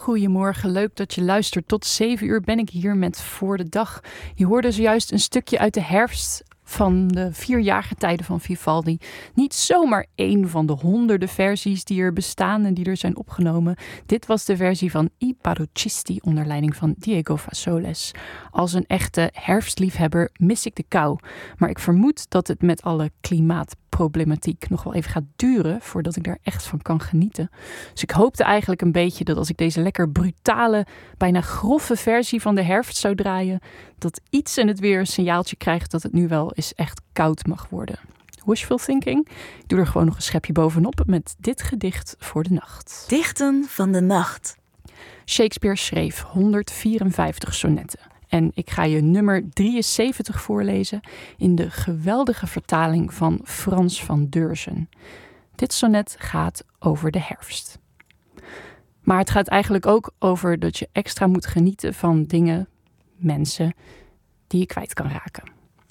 Goedemorgen, leuk dat je luistert. Tot 7 uur ben ik hier met Voor de Dag. Je hoorde zojuist een stukje uit de herfst van de 4 jaargetijden van Vivaldi. Niet zomaar één van de honderden versies die er bestaan en die er zijn opgenomen. Dit was de versie van I Parocisti onder leiding van Diego Fasoles. Als een echte herfstliefhebber mis ik de kou. Maar ik vermoed dat het met alle klimaatproblematiek nog wel even gaat duren voordat ik daar echt van kan genieten. Dus ik hoopte eigenlijk een beetje dat als ik deze lekker brutale, bijna grove versie van de herfst zou draaien, dat iets in het weer een signaaltje krijgt dat het nu wel eens echt koud mag worden. Wishful thinking? Ik doe er gewoon nog een schepje bovenop met dit gedicht voor de nacht. Dichten van de nacht. Shakespeare schreef 154 sonnetten. En ik ga je nummer 73 voorlezen in de geweldige vertaling van Frans van Deurzen. Dit sonnet gaat over de herfst. Maar het gaat eigenlijk ook over dat je extra moet genieten van dingen, mensen die je kwijt kan raken.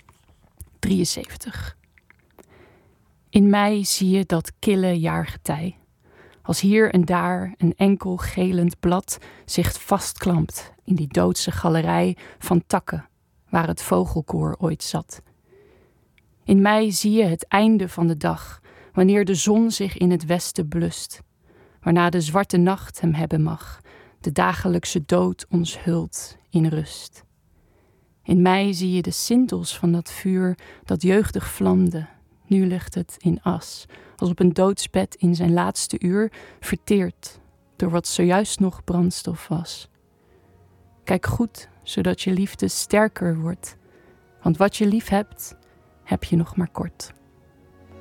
73. In mei zie je dat kille jaargetij. Als hier en daar een enkel gelend blad zich vastklampt in die doodse galerij van takken waar het vogelkoor ooit zat. In mei zie je het einde van de dag, wanneer de zon zich in het westen blust, waarna de zwarte nacht hem hebben mag, de dagelijkse dood ons hult in rust. In mei zie je de sintels van dat vuur dat jeugdig vlamde. Nu ligt het in as, als op een doodsbed in zijn laatste uur, verteerd door wat zojuist nog brandstof was. Kijk goed, zodat je liefde sterker wordt, want wat je lief hebt, heb je nog maar kort.